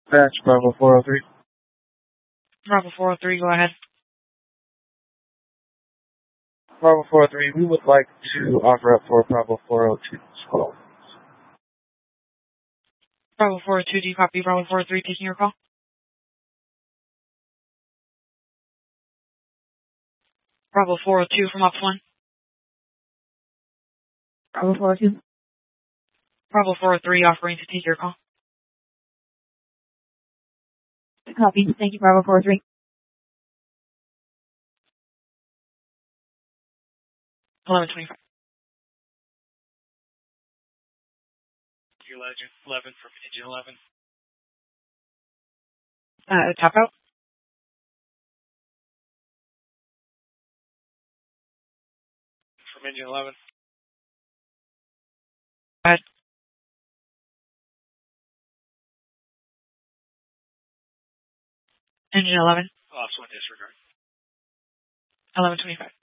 That's Bravo 403. Bravo 403, go ahead. Bravo 403, we would like to offer up for Bravo 402 as well. Bravo 402, do you copy? Bravo 403 taking your call? Bravo 402 from Ops 1. Bravo 402. Bravo 403 offering to take your call. Copy. Thank you, Bravo 403. $11.25. Your Legend 11 from Engine 11. Tap out. From Engine 11. Go ahead. Engine 11. Ops 1 disregard. $11.25.